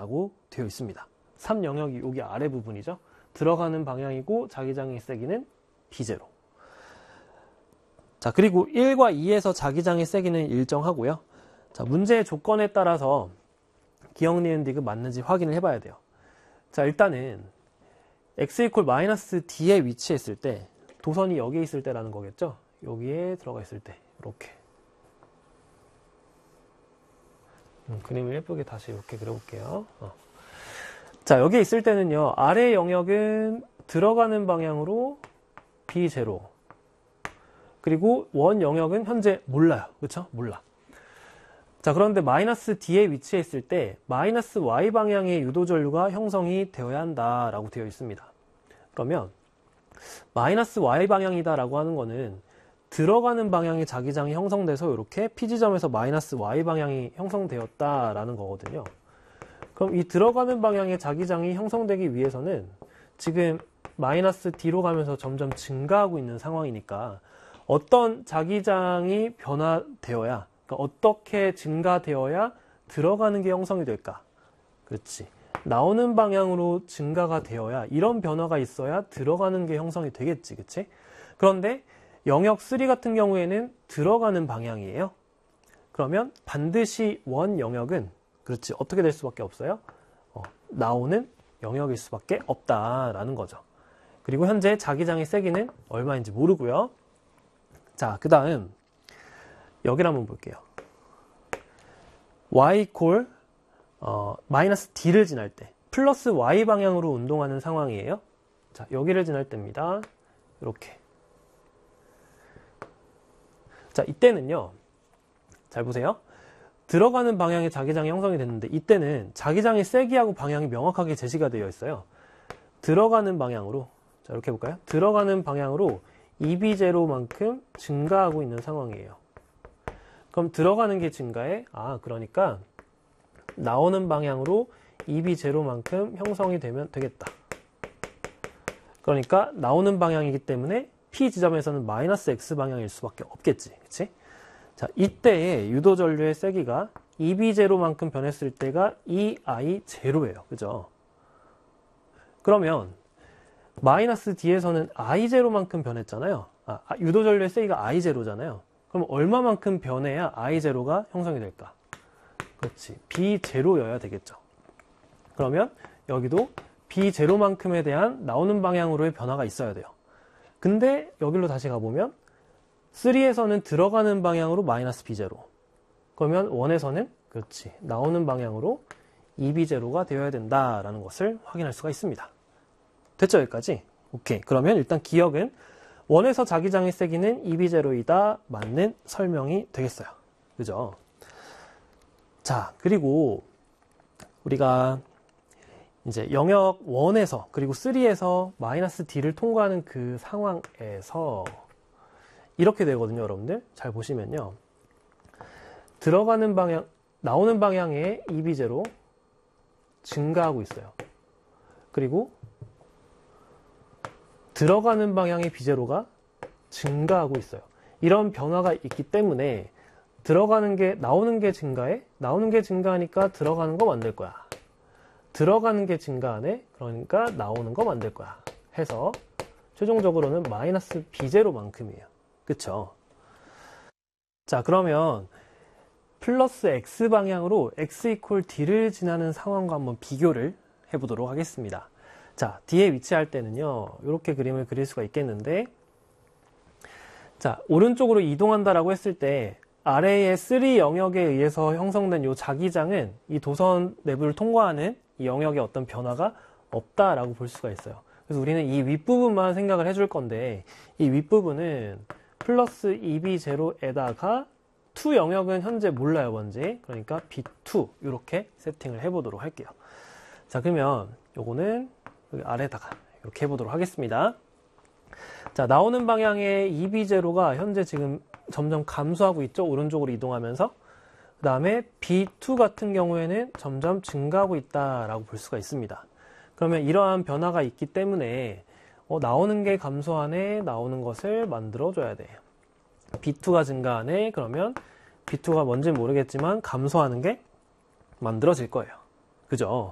라고 되어 있습니다. 3영역이 여기 아래 부분이죠. 들어가는 방향이고 자기장의 세기는 B제로. 자, 그리고 1과 2에서 자기장의 세기는 일정하고요. 자, 문제의 조건에 따라서 기억, 니은, 디귿 맞는지 확인을 해봐야 돼요. 자, 일단은 x 이퀄 마이너스 d에 위치했을 때, 도선이 여기에 있을 때라는 거겠죠? 여기에 들어가 있을 때, 이렇게. 그림을 예쁘게 다시 이렇게 그려볼게요. 자, 여기에 있을 때는요, 아래 영역은 들어가는 방향으로 B0. 그리고 원 영역은 현재 몰라요. 그쵸? 몰라. 자, 그런데 마이너스 D에 위치했을 때 마이너스 Y 방향의 유도전류가 형성이 되어야 한다라고 되어 있습니다. 그러면 마이너스 Y 방향이다라고 하는 거는 들어가는 방향의 자기장이 형성돼서 이렇게 P지점에서 마이너스 Y 방향이 형성되었다라는 거거든요. 그럼 이 들어가는 방향의 자기장이 형성되기 위해서는 지금 마이너스 D로 가면서 점점 증가하고 있는 상황이니까 어떤 자기장이 변화되어야, 그러니까 어떻게 증가되어야 들어가는 게 형성이 될까? 그렇지. 나오는 방향으로 증가가 되어야, 이런 변화가 있어야 들어가는 게 형성이 되겠지. 그치? 그런데 영역 3 같은 경우에는 들어가는 방향이에요. 그러면 반드시 원 영역은, 그렇지, 어떻게 될 수밖에 없어요? 나오는 영역일 수밖에 없다라는 거죠. 그리고 현재 자기장의 세기는 얼마인지 모르고요. 자, 그 다음 여기를 한번 볼게요. y 이퀄 마이너스 d를 지날 때 플러스 y 방향으로 운동하는 상황이에요. 자, 여기를 지날 때입니다. 이렇게. 자, 이때는요, 잘 보세요. 들어가는 방향의 자기장이 형성이 됐는데 이때는 자기장의 세기하고 방향이 명확하게 제시가 되어 있어요. 들어가는 방향으로, 자, 이렇게 해볼까요? 들어가는 방향으로 EB0만큼 증가하고 있는 상황이에요. 그럼 들어가는 게 증가해? 그러니까 나오는 방향으로 EB0만큼 형성이 되면 되겠다. 그러니까 나오는 방향이기 때문에 P 지점에서는 마이너스 X 방향일 수밖에 없겠지. 그치? 자, 이때의 유도전류의 세기가 EB0만큼 변했을 때가 EI0예요. 그죠? 그러면 마이너스 D에서는 I0만큼 변했잖아요. 유도전류의 세기가 I0잖아요. 그럼 얼마만큼 변해야 I0가 형성이 될까? 그렇지. B0여야 되겠죠. 그러면 여기도 B0만큼에 대한 나오는 방향으로의 변화가 있어야 돼요. 근데 여기로 다시 가보면 3에서는 들어가는 방향으로 마이너스 B0. 그러면 1에서는 그렇지. 나오는 방향으로 EB0가 되어야 된다라는 것을 확인할 수가 있습니다. 됐죠? 여기까지? 오케이. 그러면 일단 기억은 1에서 자기장의 세기는 EB0이다. 맞는 설명이 되겠어요. 그죠? 자, 그리고 우리가 이제 영역 1에서 그리고 3에서 마이너스 D를 통과하는 그 상황에서 이렇게 되거든요, 여러분들. 잘 보시면요. 들어가는 방향, 나오는 방향의 EB0 증가하고 있어요. 그리고 들어가는 방향의 B0가 증가하고 있어요. 이런 변화가 있기 때문에 들어가는 게, 나오는 게 증가해? 나오는 게 증가하니까 들어가는 거 만들 거야. 들어가는 게 증가하네? 그러니까 나오는 거 만들 거야. 해서 최종적으로는 마이너스 B0만큼이에요. 그쵸? 자, 그러면 플러스 X 방향으로 X 이퀄 D를 지나는 상황과 한번 비교를 해보도록 하겠습니다. 자, D에 위치할 때는요, 이렇게 그림을 그릴 수가 있겠는데, 자, 오른쪽으로 이동한다라고 했을 때 아래의 3 영역에 의해서 형성된 이 자기장은 이 도선 내부를 통과하는 이 영역에 어떤 변화가 없다라고 볼 수가 있어요. 그래서 우리는 이 윗부분만 생각을 해줄 건데, 이 윗부분은 플러스 EB0에다가 2 영역은 현재 몰라요, 뭔지. 그러니까 B2 이렇게 세팅을 해보도록 할게요. 자, 그러면 요거는 여기 아래다가 이렇게 해보도록 하겠습니다. 자, 나오는 방향의 EB0가 현재 지금 점점 감소하고 있죠. 오른쪽으로 이동하면서. 그 다음에 B2 같은 경우에는 점점 증가하고 있다라고 볼 수가 있습니다. 그러면 이러한 변화가 있기 때문에 나오는 게 감소하네, 나오는 것을 만들어줘야 돼요. B2가 증가하네, 그러면 B2가 뭔지는 모르겠지만 감소하는 게 만들어질 거예요. 그죠?